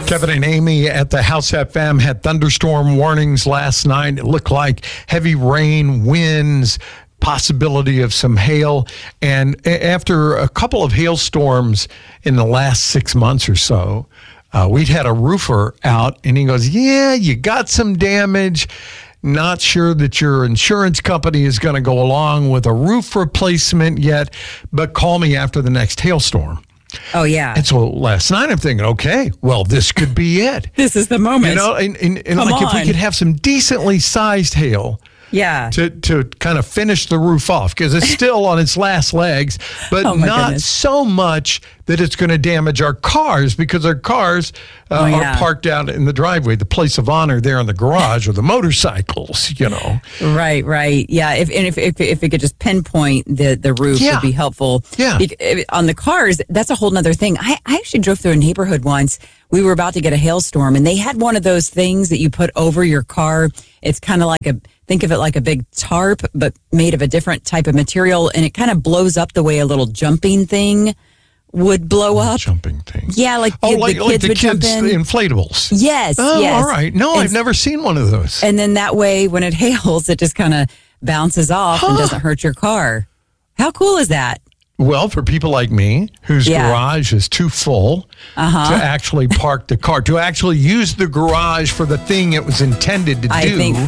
Kevin and Amy at the House FM had thunderstorm warnings last night. It looked like heavy rain, winds, possibility of some hail. And after a couple of hailstorms in the last 6 months or so, we'd had a roofer out, and he goes, yeah, you got some damage. Not sure that your insurance company is going to go along with a roof replacement yet, but call me after the next hailstorm. Oh, yeah. And so last night I'm thinking, okay, well, this could be it. This is the moment. You know, and like if we could have some decently sized hail. Yeah. To kind of finish the roof off, because it's still on its last legs, but not so much that it's going to damage our cars, because our cars are parked out in the driveway, the place of honor there in the garage, or the motorcycles, you know. Right. Yeah. If it could just pinpoint the roof would be helpful. Yeah. On the cars, that's a whole nother thing. I actually drove through a neighborhood once. We were about to get a hailstorm, and they had one of those things that you put over your car. It's kind of like think of it like a big tarp, but made of a different type of material, and it kind of blows up the way a little jumping thing would blow up. Jumping thing. Yeah, like the kids would jump in. Inflatables. Yes, yes. All right. No, I've never seen one of those. And then that way, when it hails, it just kind of bounces off and doesn't hurt your car. How cool is that? Well, for people like me, whose garage is too full to actually park the car, to actually use the garage for the thing it was intended to do. I think